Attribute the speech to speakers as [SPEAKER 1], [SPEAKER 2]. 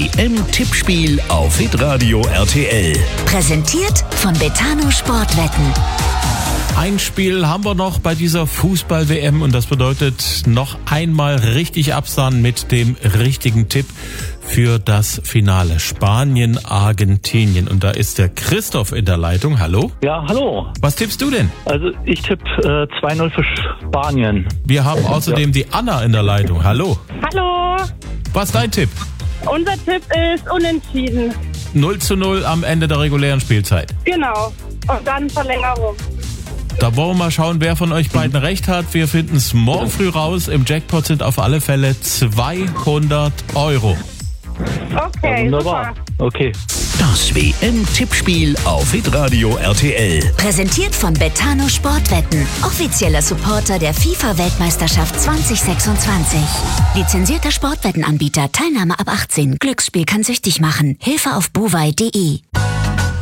[SPEAKER 1] WM-Tippspiel auf Hitradio RTL.
[SPEAKER 2] Präsentiert von Betano Sportwetten.
[SPEAKER 3] Ein Spiel haben wir noch bei dieser Fußball-WM und das bedeutet noch einmal richtig absahen mit dem richtigen Tipp für das Finale Spanien-Argentinien. Und da ist der Christoph in der Leitung. Hallo?
[SPEAKER 4] Ja, hallo.
[SPEAKER 3] Was tippst du denn?
[SPEAKER 4] Also ich tippe 2-0 für Spanien.
[SPEAKER 3] Wir haben außerdem die Anna in der Leitung. Hallo?
[SPEAKER 5] Hallo,
[SPEAKER 3] Was ist dein Tipp?
[SPEAKER 5] unser Tipp ist unentschieden.
[SPEAKER 3] 0:0 am Ende der regulären Spielzeit.
[SPEAKER 5] Genau. Und dann Verlängerung.
[SPEAKER 3] Da wollen wir mal schauen, wer von euch beiden recht hat. Wir finden es morgen früh raus. Im Jackpot sind auf alle Fälle 200 €.
[SPEAKER 5] Okay,
[SPEAKER 4] Wunderbar.
[SPEAKER 5] super.
[SPEAKER 4] Okay.
[SPEAKER 1] Das WM-Tippspiel auf Hitradio RTL.
[SPEAKER 2] Präsentiert von Betano Sportwetten. Offizieller Supporter der FIFA-Weltmeisterschaft 2026. Lizenzierter Sportwettenanbieter. Teilnahme ab 18. Glücksspiel kann süchtig machen. Hilfe auf buwei.de.